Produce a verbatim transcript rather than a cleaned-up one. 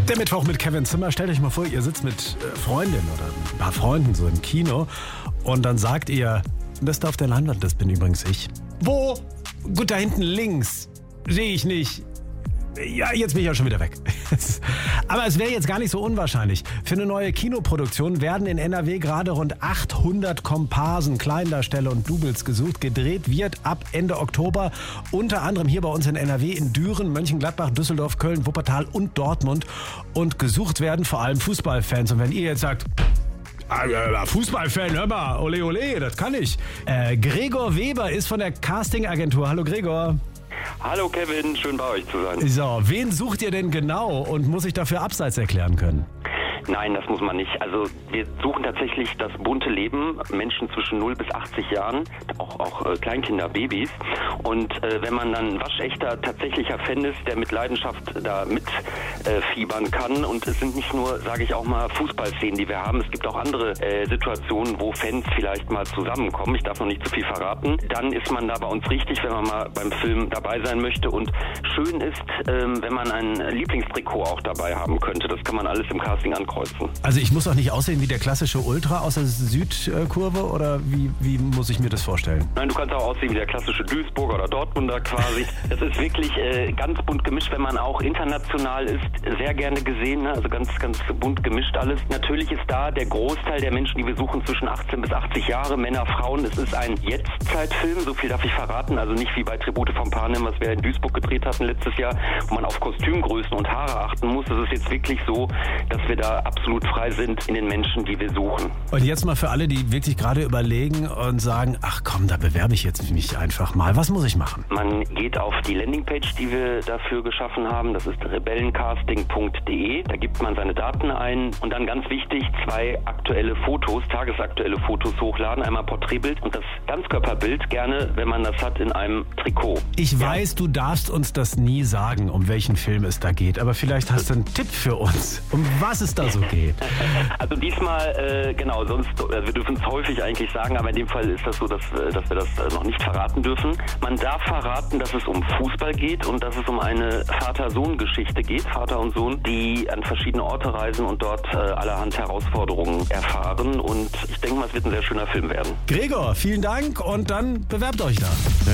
Der Mittwoch mit Kevin Zimmer. Stellt euch mal vor, ihr sitzt mit äh, Freundinnen oder ein paar Freunden so im Kino und dann sagt ihr, das da auf der Leinwand, das bin übrigens ich. Wo? Gut, da hinten links. Sehe ich nicht. Ja, jetzt bin ich ja schon wieder weg. Aber es wäre jetzt gar nicht so unwahrscheinlich. Für eine neue Kinoproduktion werden in N R W gerade rund achthundert Komparsen, Kleindarsteller und Doubles gesucht. Gedreht wird ab Ende Oktober unter anderem hier bei uns in N R W in Düren, Mönchengladbach, Düsseldorf, Köln, Wuppertal und Dortmund. Und gesucht werden vor allem Fußballfans. Und wenn ihr jetzt sagt, Fußballfan, hör mal, ole ole, das kann ich. Äh, Gregor Weber ist von der Castingagentur. Hallo Gregor. Hallo Kevin, schön bei euch zu sein. So, wen sucht ihr denn genau und muss ich dafür Abseits erklären können? Nein, das muss man nicht. Also wir suchen tatsächlich das bunte Leben, Menschen zwischen null bis achtzig Jahren, auch, auch äh, Kleinkinder, Babys. Und äh, wenn man dann waschechter, tatsächlicher Fan ist, der mit Leidenschaft da mitfiebern äh, kann. Und es sind nicht nur, sage ich auch mal, Fußballszenen, die wir haben. Es gibt auch andere äh, Situationen, wo Fans vielleicht mal zusammenkommen. Ich darf noch nicht zu viel verraten. Dann ist man da bei uns richtig, wenn man mal beim Film dabei sein möchte. Und schön ist, ähm, wenn man ein Lieblingstrikot auch dabei haben könnte. Das kann man alles im Casting ankreuzen. Also ich muss auch nicht aussehen wie der klassische Ultra aus der Südkurve oder wie, wie muss ich mir das vorstellen? Nein, du kannst auch aussehen wie der klassische Duisburger oder Dortmunder quasi. Das ist wirklich äh, ganz bunt gemischt, wenn man auch international ist, sehr gerne gesehen, ne? Also ganz, ganz bunt gemischt alles. Natürlich ist da der Großteil der Menschen, die wir suchen, zwischen achtzehn bis achtzig Jahre, Männer, Frauen. Es ist ein Jetztzeitfilm, so viel darf ich verraten, also nicht wie bei Tribute von Panem, was wir in Duisburg gedreht hatten letztes Jahr, wo man auf Kostümgrößen und Haare achten muss. Es ist jetzt wirklich so, dass wir da absolut frei sind in den Menschen, die wir suchen. Und jetzt mal für alle, die wirklich gerade überlegen und sagen, ach komm, da bewerbe ich jetzt mich einfach mal. Was muss ich machen? Man geht auf die Landingpage, die wir dafür geschaffen haben. Das ist rebellencasting punkt de. Da gibt man seine Daten ein und dann ganz wichtig, zwei aktuelle Fotos, tagesaktuelle Fotos hochladen. Einmal Porträtbild und das Ganzkörperbild, gerne, wenn man das hat, in einem Trikot. Ich ja. weiß, du darfst uns das nie sagen, um welchen Film es da geht. Aber vielleicht hast du einen Tipp für uns, um was es da so geht. Also diesmal, äh, genau, sonst, äh, wir dürfen es häufig eigentlich sagen, aber in dem Fall ist das so, dass, äh, dass wir das äh, noch nicht verraten dürfen. Man darf verraten, dass es um Fußball geht und dass es um eine Vater-Sohn-Geschichte geht, Vater und Sohn, die an verschiedene Orte reisen und dort äh, allerhand Herausforderungen erfahren. Und ich denke mal, es wird ein sehr schöner Film werden. Gregor, vielen Dank und dann bewerbt euch da.